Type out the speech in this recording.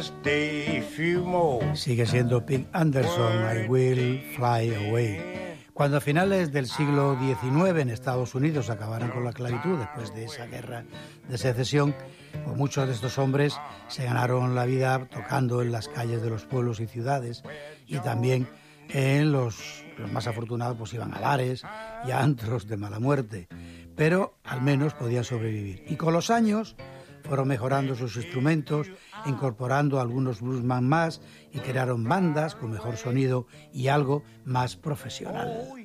Sigue siendo Pete Anderson, I Will Fly Away. Cuando a finales del siglo XIX en Estados Unidos acabaron con la esclavitud después de esa guerra de secesión, pues muchos de estos hombres se ganaron la vida tocando en las calles de los pueblos y ciudades, y también en los más afortunados pues iban a bares y a antros de mala muerte, pero al menos podían sobrevivir. Y con los años fueron mejorando sus instrumentos, incorporando algunos bluesman más y crearon bandas con mejor sonido y algo más profesional.